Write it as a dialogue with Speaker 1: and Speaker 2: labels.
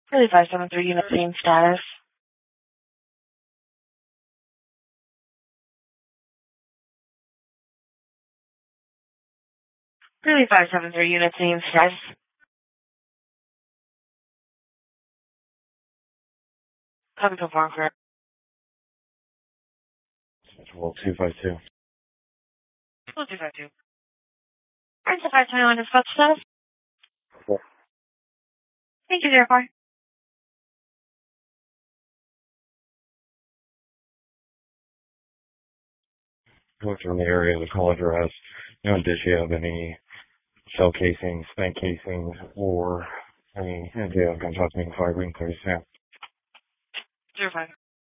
Speaker 1: Really 573 unit scene status. Really 573 unit scene status. Copy confirm correct.
Speaker 2: Well, 252.
Speaker 1: 252. Alright, so 521 is what status?
Speaker 2: Cool.
Speaker 1: Thank you, therefore.
Speaker 2: Looked around the area of the call address. Did you have any shell casings, spent casings, or any gunshot being fired? We can clear this now.
Speaker 1: 05.